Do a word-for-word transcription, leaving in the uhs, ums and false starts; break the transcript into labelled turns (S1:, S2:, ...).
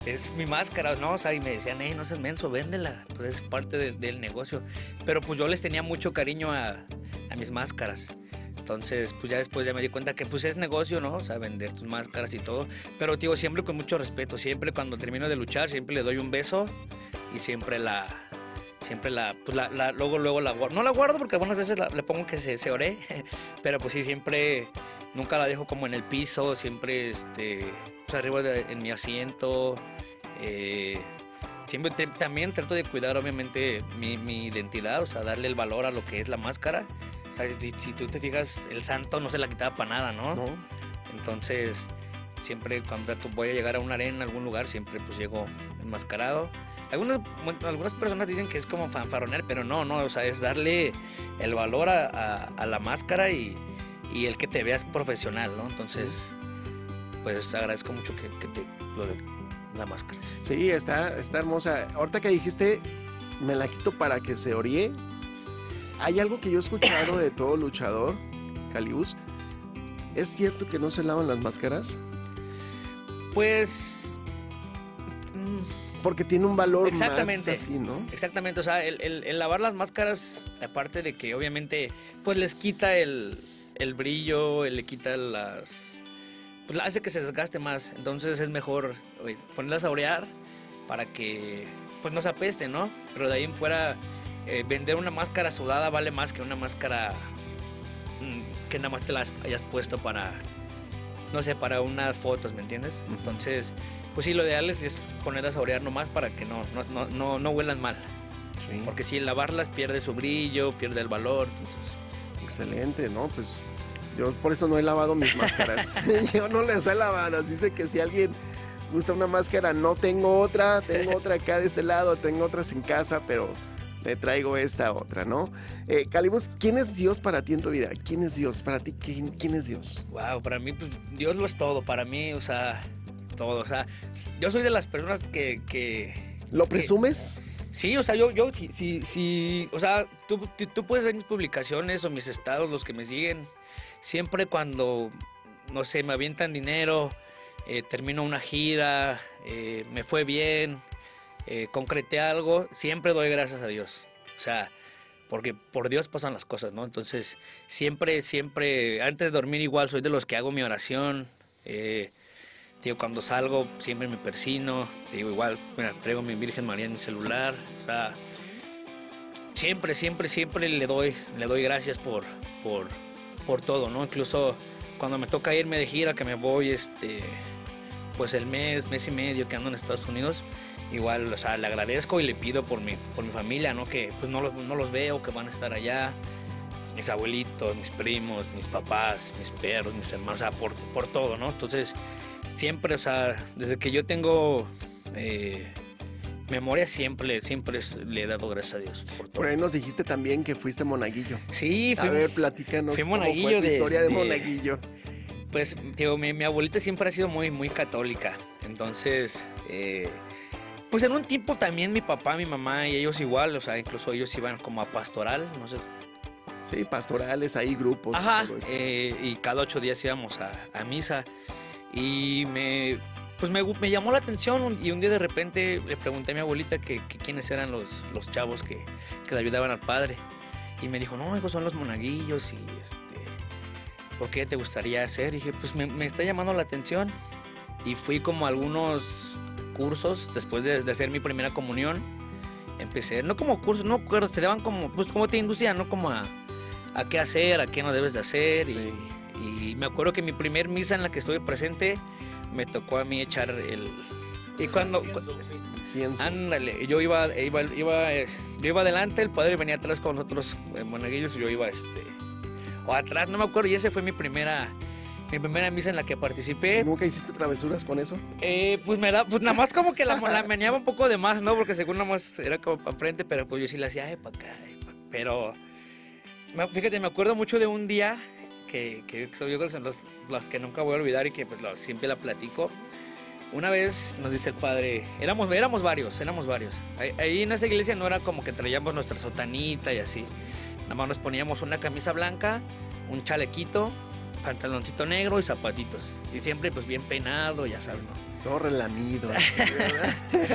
S1: es mi máscara, ¿no? O sea, y me decían, eh, no seas menso, véndela, pues es parte de- del negocio. Pero pues yo les tenía mucho cariño a, a mis máscaras. Entonces, pues ya después ya me di cuenta que pues es negocio, ¿no? O sea, vender tus máscaras y todo. Pero, digo, siempre con mucho respeto. Siempre cuando termino de luchar, siempre le doy un beso y siempre la, siempre la, pues la, la- luego, luego la guardo. No la guardo porque algunas veces la- le pongo que se, se ore, pero pues sí, siempre, nunca la dejo como en el piso, siempre, este, pues arriba de- en mi asiento. eh, Siempre te- también trato de cuidar, obviamente, mi, mi identidad, o sea, darle el valor a lo que es la máscara. O sea, si, si tú te fijas, el santo no se la quitaba para nada, ¿no?
S2: ¿No?
S1: Entonces, siempre cuando tú voy a llegar a una arena, a algún lugar, siempre pues llego enmascarado. Algunas, bueno, algunas personas dicen que es como fanfarronear, pero no, no, o sea, es darle el valor a, a- a la máscara y, y el que te veas profesional, ¿no? Entonces, pues agradezco mucho que, que te, lo de la máscara.
S2: Sí, está, está hermosa. Ahorita que dijiste, me la quito para que se oríe. Hay algo que yo he escuchado de todo luchador, Calibus. ¿Es cierto que no se lavan las máscaras?
S1: Pues... mm,
S2: Porque tiene un valor más
S1: Exactamente.
S2: así, ¿no?
S1: Exactamente, o sea, el, el- el lavar las máscaras, aparte de que obviamente, pues les quita el, el brillo, le quita las... Pues la hace que se desgaste más, entonces es mejor oye, ponerlas a orear para que pues no se apeste, ¿no? Pero de ahí en fuera, eh, vender una máscara sudada vale más que una máscara mm, que nada más te la hayas puesto para, no sé, para unas fotos, ¿me entiendes?
S2: Ujú.
S1: Entonces, pues sí, lo ideal es, es ponerlas a orear nomás para que no, no, no, no, no huelan mal.
S2: Sí.
S1: Porque si lavarlas pierde su brillo, pierde el valor, entonces...
S2: Excelente, ¿no? Pues yo por eso no he lavado mis máscaras. Yo no las he lavado, así sé que si alguien gusta una máscara, no tengo otra, tengo otra acá de este lado, tengo otras en casa, pero le traigo esta otra, ¿no? Eh, Calibus, ¿quién es Dios para ti en tu vida? ¿Quién es Dios? Para ti, ¿quién, quién es Dios?
S1: Wow, para mí, pues Dios lo es todo, para mí, o sea, todo, o sea, yo soy de las personas que... que
S2: ¿Lo
S1: que-
S2: presumes?
S1: Sí, o sea, yo, yo, sí, sí, sí, o sea, tú, tú, tú puedes ver mis publicaciones o mis estados, los que me siguen, siempre cuando, no sé, me avientan dinero, eh, termino una gira, eh, me fue bien, eh, concreté algo, siempre doy gracias a Dios, o sea, porque por Dios pasan las cosas, ¿no? Entonces, siempre, siempre, antes de dormir igual, soy de los que hago mi oración, eh, Digo, cuando salgo siempre me persino, te digo igual, mira, traigo mi Virgen María en mi celular, o sea, siempre, siempre, siempre le doy, le doy gracias por, por, por todo, ¿no? Incluso cuando me toca irme de gira, que me voy, este, pues el mes, mes y medio que ando en Estados Unidos, igual, o sea, le agradezco y le pido por mi, por mi familia, ¿no? Que pues no los, no los veo, que van a estar allá, mis abuelitos, mis primos, mis papás, mis perros, mis hermanos, o sea, por, por todo, ¿no? Entonces, siempre, o sea, desde que yo tengo eh, memoria, siempre, siempre es- le he dado gracias a Dios por todo.
S2: Por ahí nos dijiste también que fuiste monaguillo.
S1: Sí,
S2: A
S1: fui,
S2: ver, platícanos
S1: fui
S2: cómo fue
S1: monaguillo
S2: tu
S1: de-
S2: historia de,
S1: de-
S2: monaguillo.
S1: pues, digo, mi, mi abuelita siempre ha sido muy, muy católica. Entonces, eh, pues en un tiempo también mi papá, mi mamá y ellos igual, o sea, incluso ellos iban como a pastoral, no sé.
S2: Sí, pastorales, ahí grupos.
S1: Ajá,
S2: y todo esto.
S1: eh, y cada ocho días íbamos a, a misa. Y me, pues me, gu- me llamó la atención un- y un día de repente le pregunté a mi abuelita que, que quiénes eran los, los chavos que, que le ayudaban al padre. Y me dijo, no, hijos, son los monaguillos y este, ¿por qué te gustaría hacer? Y dije, pues me, me está llamando la atención. Y fui como a algunos cursos después de, de hacer mi primera comunión. Empecé, no como cursos, no acuerdo, te daban como, pues como te inducían, ¿no? Como a, a qué hacer, a qué no debes de hacer.
S2: Sí.
S1: Y, y me acuerdo que mi primer misa en la que estuve presente me tocó a mí echar el... Y cuando...
S2: Incienso.
S1: Ándale, yo iba, iba, iba, eh, yo iba adelante, el padre venía atrás con otros eh, monaguillos y yo iba, este... O atrás, no me acuerdo, y esa fue mi primera... Mi primera misa en la que participé.
S2: ¿Nunca hiciste travesuras con eso?
S1: Eh, pues me da, pues nada más como que la, la meneaba un poco de más, ¿no? Porque según nada más era como para frente, pero pues yo sí la hacía, ay, para acá, ay, pa'". Pero, me- fíjate, me acuerdo mucho de un día que, que yo creo que son los, las que nunca voy a olvidar y que pues lo- siempre la platico. Una vez nos dice el padre, éramos, éramos varios, éramos varios. Ahí, ahí en esa iglesia no era como que traíamos nuestra sotanita y así. Nada más nos poníamos una camisa blanca, un chalequito, pantaloncito negro y zapatitos. Y siempre pues bien peinado, ya sabes, ¿no?
S2: Todo relamido. así, ¿verdad?